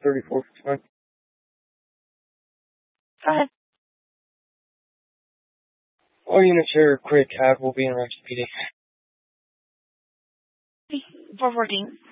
3451. Go ahead. All units here, quick cab will be in Rancho PD. 414.